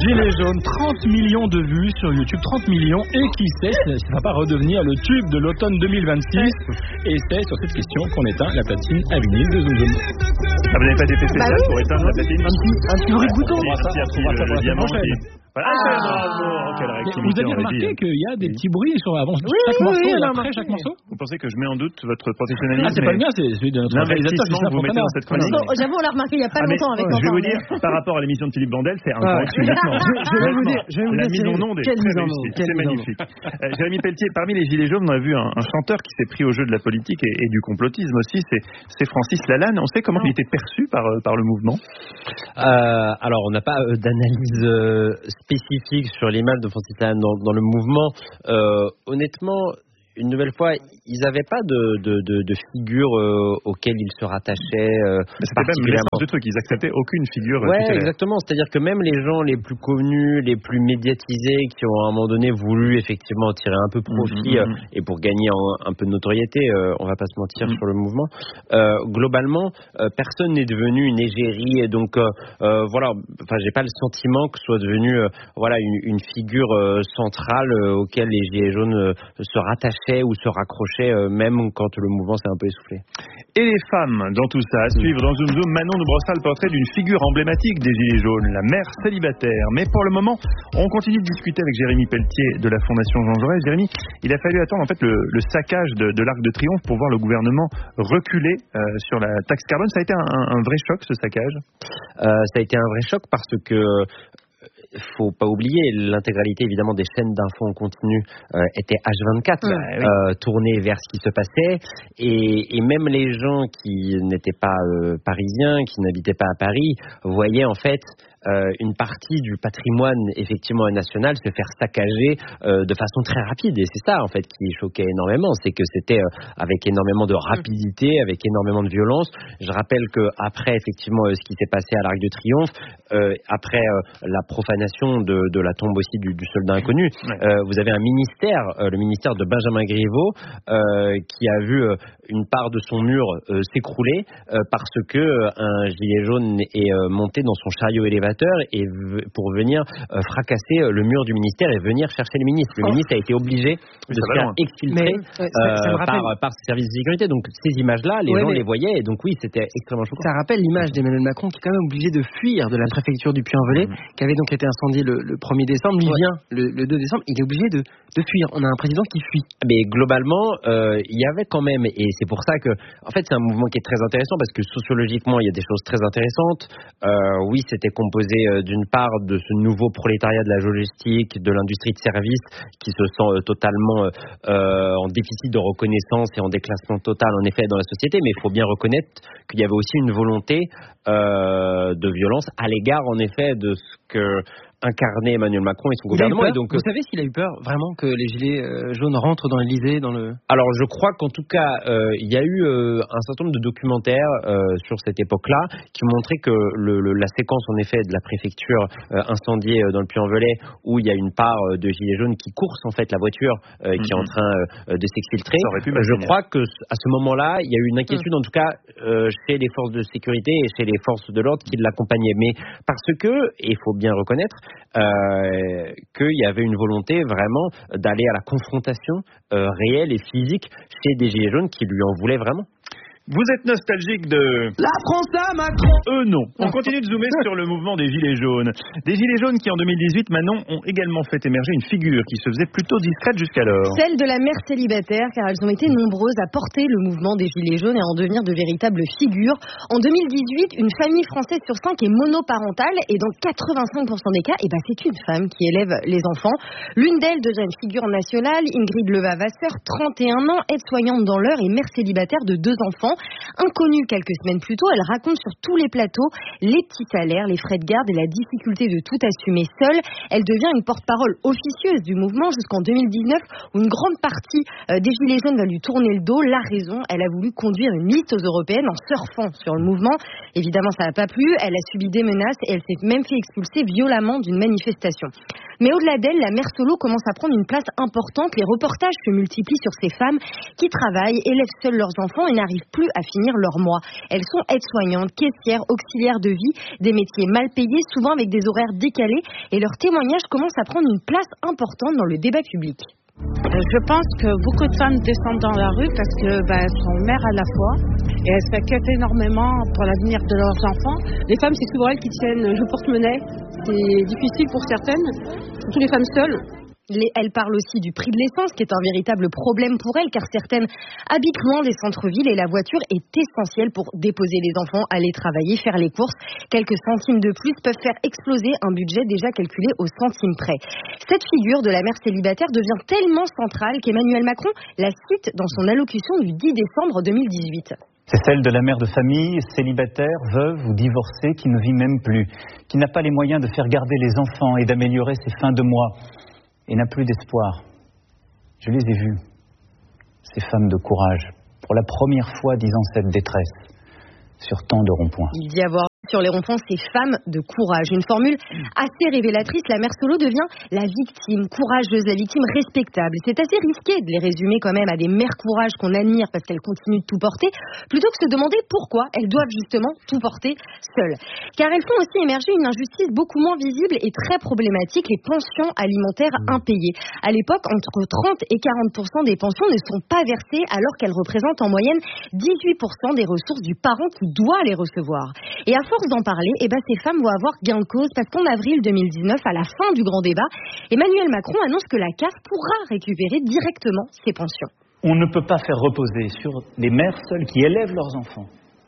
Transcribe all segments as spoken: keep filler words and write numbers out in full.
Gilets jaunes, trente millions de vues sur YouTube, trente millions, et qui sait, ça ne va pas redevenir le tube de l'automne deux mille vingt-six. Et c'est sur cette question qu'on éteint la platine à vinyle de Zoom Zoom. Ah, vous n'avez pas d'effet spécial pour éteindre la platine? Un petit, un petit bruit de bouton. On va ça, on va ça pour la diamant prochaine. Voilà, ah, bravo. Quelle réactivité, vous avez remarqué qu'il y a des petits bruits sur avant oui, chaque oui, morceau oui, et oui, après chaque morceau? Vous pensez que je mets en doute votre professionnalisme? Ah, c'est pas le mien, c'est celui de notre réalisateur. L'investissement que vous mettez dans cette chronique. Non, j'avoue, on l'a remarqué il n'y a pas ah, longtemps avec Quentin. Je vais vous mais... dire, par rapport à l'émission de Philippe Bandel, c'est incorrect. Ouais. Je vais vous dire, je vais vous la dire, mise en onde est quelle très mise en réussie. onde, C'est magnifique. Euh, Jérémy Pelletier, parmi les Gilets jaunes, on a vu un, un chanteur qui s'est pris au jeu de la politique et, et du complotisme aussi, c'est, c'est Francis Lalanne. On sait comment il était perçu par, par le mouvement? euh, Alors, on n'a pas euh, d'analyse euh, spécifique sur l'image de Francis Lalanne dans, dans le mouvement. Euh, honnêtement, une nouvelle fois, ils n'avaient pas de, de, de, de figure euh, auquel ils se rattachaient euh, C'était même l'essence du truc, ils acceptaient aucune figure. Ouais, exactement. C'est-à-dire que même les gens les plus connus, les plus médiatisés, qui ont à un moment donné voulu effectivement tirer un peu profit mmh, mmh. Euh, et pour gagner en, un peu de notoriété, euh, on va pas se mentir mmh. sur le mouvement. Euh, globalement, euh, personne n'est devenu une égérie et donc euh, euh, voilà. Enfin, j'ai pas le sentiment que ce soit devenu euh, voilà une, une figure euh, centrale euh, auquel les Gilets jaunes euh, se rattachaient ou se raccrocher euh, même quand le mouvement s'est un peu essoufflé. Et les femmes dans tout ça, à suivre dans Zoom Zoom, Manon nous brossera le portrait d'une figure emblématique des Gilets jaunes, la mère célibataire. Mais pour le moment, on continue de discuter avec Jérémy Pelletier de la Fondation Jean Jaurès. Jérémy, il a fallu attendre en fait le, le saccage de, de l'Arc de Triomphe pour voir le gouvernement reculer euh, sur la taxe carbone. Ça a été un, un vrai choc, ce saccage? euh, Ça a été un vrai choc parce que faut pas oublier, l'intégralité évidemment des chaînes d'infos en continu euh, était H vingt-quatre, bah, oui. euh, tournée vers ce qui se passait, et, et même les gens qui n'étaient pas euh, parisiens, qui n'habitaient pas à Paris, voyaient en fait euh, une partie du patrimoine effectivement national se faire saccager euh, de façon très rapide, et c'est ça en fait qui choquait énormément, c'est que c'était euh, avec énormément de rapidité, avec énormément de violence. Je rappelle que après effectivement euh, ce qui s'est passé à l'Arc de Triomphe, euh, après euh, la profanation de, de la tombe aussi du, du soldat inconnu, ouais. euh, vous avez un ministère, euh, le ministère de Benjamin Griveaux, euh, qui a vu euh, une part de son mur euh, s'écrouler euh, parce que euh, un gilet jaune est euh, monté dans son chariot élévateur et v- pour venir euh, fracasser euh, le mur du ministère et venir chercher le ministre. Le oh. ministre a été obligé de se faire exfiltrer mais, euh, ça, ça par, par ses services de sécurité. Donc ces images-là, les ouais, gens les voyaient et donc oui, c'était extrêmement choquant. Ça rappelle l'image d'Emmanuel Macron qui est quand même obligé de fuir de la préfecture du Puy-en-Velay, mmh. qui avait donc été incendiée le, le premier décembre. Il ouais. vient le, le deux décembre, il est obligé de, de fuir. On a un président qui fuit. Mais globalement, euh, il y avait quand même, et c'est pour ça que, en fait, c'est un mouvement qui est très intéressant parce que sociologiquement, il y a des choses très intéressantes. Euh, oui, c'était composé euh, d'une part de ce nouveau prolétariat de la logistique, de l'industrie de services qui se sent euh, totalement euh, en déficit de reconnaissance et en déclassement total, en effet, dans la société. Mais il faut bien reconnaître qu'il y avait aussi une volonté euh, de violence à l'égard, en effet, de ce que incarner Emmanuel Macron et son gouvernement. Et donc, vous savez s'il a eu peur vraiment que les gilets euh, jaunes rentrent dans l'Élysée, dans le... Alors je crois qu'en tout cas euh, il y a eu euh, un certain nombre de documentaires euh, sur cette époque-là qui montraient que le, le, la séquence en effet de la préfecture euh, incendiée euh, dans le Puy-en-Velay, où il y a une part euh, de gilets jaunes qui coursent en fait la voiture euh, mm-hmm. qui est en train euh, de s'exfiltrer. Je crois que à ce moment-là il y a eu une inquiétude mm. en tout cas euh, chez les forces de sécurité et chez les forces de l'ordre qui l'accompagnaient. Mais parce que, et il faut bien reconnaître, Euh, qu'il y avait une volonté vraiment d'aller à la confrontation euh, réelle et physique chez des gilets jaunes qui lui en voulaient vraiment. Vous êtes nostalgique de... La France à Macron. Eux non. On continue de zoomer sur le mouvement des Gilets jaunes. Des Gilets jaunes qui en deux mille dix-huit, Manon, ont également fait émerger une figure qui se faisait plutôt discrète jusqu'alors. Celle de la mère célibataire, car elles ont été nombreuses à porter le mouvement des Gilets jaunes et à en devenir de véritables figures. En deux mille dix-huit, une famille française sur cinq est monoparentale et dans quatre-vingt-cinq pour cent des cas, eh ben, c'est une femme qui élève les enfants. L'une d'elles devient une figure nationale, Ingrid Leva-Vasseur, trente et un ans, aide-soignante dans l'Eure et mère célibataire de deux enfants. Inconnue quelques semaines plus tôt, elle raconte sur tous les plateaux les petits salaires, les frais de garde et la difficulté de tout assumer seule. Elle devient une porte-parole officieuse du mouvement jusqu'en deux mille dix-neuf où une grande partie des Gilets jaunes va lui tourner le dos. La raison, elle a voulu conduire une liste aux européennes en surfant sur le mouvement. Évidemment, ça n'a pas plu. Elle a subi des menaces et elle s'est même fait expulser violemment d'une manifestation. Mais au-delà d'elle, la mère solo commence à prendre une place importante. Les reportages se multiplient sur ces femmes qui travaillent, élèvent seules leurs enfants et n'arrivent plus à finir leur mois. Elles sont aides-soignantes, caissières, auxiliaires de vie, des métiers mal payés, souvent avec des horaires décalés. Et leurs témoignages commencent à prendre une place importante dans le débat public. Je pense que beaucoup de femmes descendent dans la rue parce que bah, elles sont mères à la fois et elles s'inquiètent énormément pour l'avenir de leurs enfants. Les femmes, c'est souvent elles qui tiennent le porte-monnaie. C'est difficile pour certaines, surtout les femmes seules. Les, elle parle aussi du prix de l'essence, qui est un véritable problème pour elle, car certaines habitent loin des centres-villes et la voiture est essentielle pour déposer les enfants, aller travailler, faire les courses. Quelques centimes de plus peuvent faire exploser un budget déjà calculé au centime près. Cette figure de la mère célibataire devient tellement centrale qu'Emmanuel Macron la cite dans son allocution du dix décembre deux mille dix-huit. C'est celle de la mère de famille, célibataire, veuve ou divorcée, qui ne vit même plus, qui n'a pas les moyens de faire garder les enfants et d'améliorer ses fins de mois. Et n'a plus d'espoir. Je les ai vues, ces femmes de courage, pour la première fois disant cette détresse, sur tant de ronds-points. Il dit avoir sur les ronds-points ces femmes de courage. Une formule assez révélatrice. La mère solo devient la victime courageuse, la victime respectable. C'est assez risqué de les résumer quand même à des mères courage qu'on admire parce qu'elles continuent de tout porter, plutôt que de se demander pourquoi elles doivent justement tout porter seules. Car elles font aussi émerger une injustice beaucoup moins visible et très problématique, les pensions alimentaires impayées. À l'époque, entre trente et quarante pour cent des pensions ne sont pas versées alors qu'elles représentent en moyenne dix-huit pour cent des ressources du parent qui doit les recevoir. Et à force d'en parler, eh ben, ces femmes vont avoir gain de cause parce qu'en avril deux mille dix-neuf, à la fin du grand débat, Emmanuel Macron annonce que la C A F pourra récupérer directement ses pensions. On ne peut pas faire reposer sur les mères seules qui élèvent leurs enfants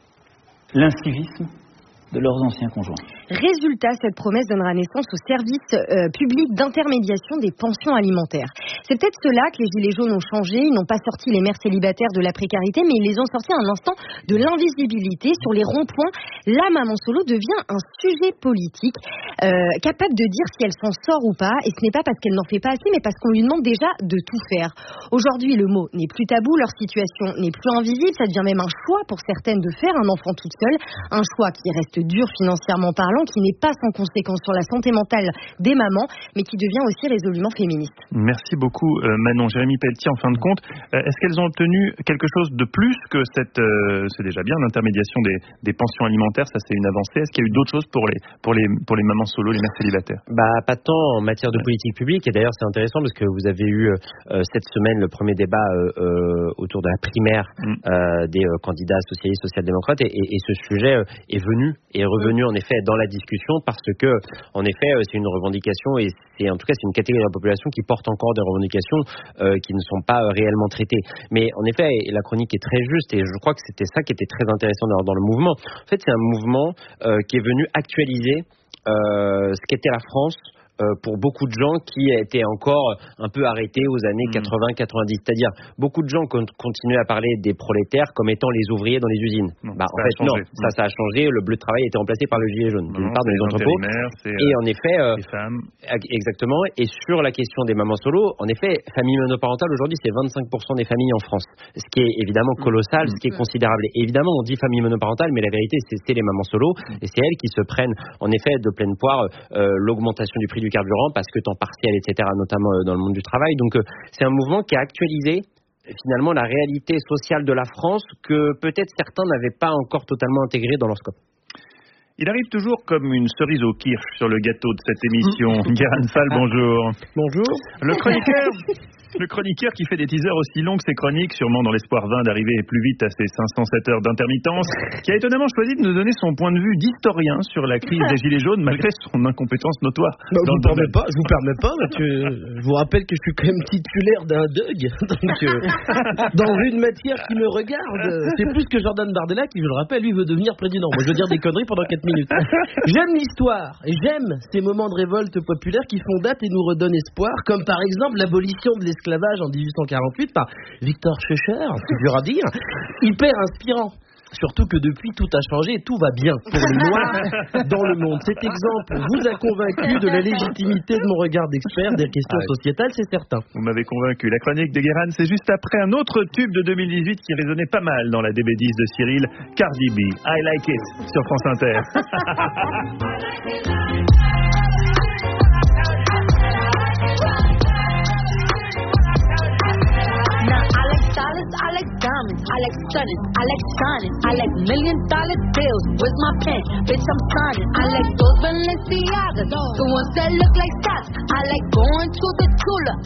l'incivisme de leurs anciens conjoints. Résultat, cette promesse donnera naissance au service euh, public d'intermédiation des pensions alimentaires. C'est peut-être cela que les Gilets jaunes ont changé. Ils n'ont pas sorti les mères célibataires de la précarité, mais ils les ont sortis à un instant de l'invisibilité. Sur les ronds-points, la maman solo devient un sujet politique, euh, capable de dire si elle s'en sort ou pas. Et ce n'est pas parce qu'elle n'en fait pas assez, mais parce qu'on lui demande déjà de tout faire. Aujourd'hui, le mot n'est plus tabou, leur situation n'est plus invisible. Ça devient même un choix pour certaines de faire un enfant toute seule. Un choix qui reste dur financièrement parlant, qui n'est pas sans conséquence sur la santé mentale des mamans, mais qui devient aussi résolument féministe. Merci beaucoup euh, Manon. Jérémy Pelletier, en fin de compte, euh, est-ce qu'elles ont obtenu quelque chose de plus que cette, euh, c'est déjà bien, l'intermédiation des, des pensions alimentaires, ça c'est une avancée. Est-ce qu'il y a eu d'autres choses pour les, pour les, pour les mamans solo, les mères célibataires? Bah, pas tant en matière de politique publique, et d'ailleurs c'est intéressant parce que vous avez eu euh, cette semaine le premier débat euh, euh, autour de la primaire mm. euh, des euh, candidats socialistes, social-démocrates, et, et, et ce sujet euh, est venu est revenu en effet dans la discussion parce que en effet c'est une revendication et c'est en tout cas c'est une catégorie de la population qui porte encore des revendications euh, qui ne sont pas euh, réellement traitées. Mais en effet la chronique est très juste et je crois que c'était ça qui était très intéressant dans, dans le mouvement. En fait c'est un mouvement euh, qui est venu actualiser euh, ce qu'était la France Euh, pour beaucoup de gens qui étaient encore un peu arrêtés aux années mmh. quatre-vingts quatre-vingt-dix. C'est-à-dire, beaucoup de gens con- continuent à parler des prolétaires comme étant les ouvriers dans les usines. Non, bah, en fait, non. Mmh. Ça, ça a changé. Le bleu de travail a été remplacé par le gilet jaune. D'une part, dans les entrepôts. Et en effet, euh, les femmes. Exactement. Et sur la question des mamans solo, en effet, famille monoparentale, aujourd'hui, c'est vingt-cinq pour cent des familles en France. Ce qui est évidemment colossal, mmh. ce qui est considérable. Et évidemment, on dit famille monoparentale, mais la vérité, c'est, c'est les mamans solo. Mmh. Et c'est elles qui se prennent, en effet, de pleine poire, euh, l'augmentation du prix du carburant parce que temps partiel, et cetera, notamment dans le monde du travail. Donc, c'est un mouvement qui a actualisé finalement la réalité sociale de la France que peut-être certains n'avaient pas encore totalement intégrée dans leur scope. Il arrive toujours comme une cerise au kirsch sur le gâteau de cette émission. Guérin Fall, bonjour. Bonjour. Le chroniqueur... Le chroniqueur qui fait des teasers aussi longs que ses chroniques, sûrement dans l'espoir vain d'arriver plus vite à ses cinq cent sept heures d'intermittence, qui a étonnamment choisi de nous donner son point de vue d'historien sur la crise des Gilets jaunes, malgré son incompétence notoire. Bah, je vous permets pas, je vous permets pas, mais que, je vous rappelle que je suis quand même titulaire d'un D U G, donc euh, dans une matière qui me regarde. C'est plus que Jordan Bardella qui, je le rappelle, lui veut devenir président. Moi, je veux dire des conneries pendant quatre minutes. J'aime l'histoire et j'aime ces moments de révolte populaire qui font date et nous redonnent espoir, comme par exemple l'abolition de l'esclavage en dix-huit cent quarante-huit par Victor Schœcher, c'est dur à dire, hyper inspirant. Surtout que depuis, tout a changé et tout va bien pour les Noirs dans le monde. Cet exemple vous a convaincu de la légitimité de mon regard d'expert des questions ah, sociétales, c'est certain. Vous m'avez convaincu. La chronique de Guérin, c'est juste après un autre tube de deux mille dix-huit qui résonnait pas mal dans la D B dix de Cyril, Cardi B, I Like It, sur France Inter. I like shining. I like million dollar bills. Where's my pen? Bitch, I'm signing. I like those Balenciagas, the ones that look like socks. I like going to the Tula.